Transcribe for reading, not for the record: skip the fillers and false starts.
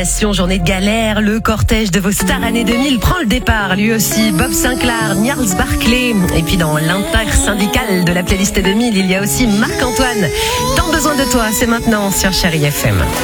Journée de galère, le cortège de vos stars années 2000 prend le départ. Lui aussi, Bob Sinclair, Gnarls Barclay. Et puis dans l'intersyndicale de la playlist 2000, il y a aussi Marc-Antoine. Tant besoin de toi, c'est maintenant sur Chérie FM.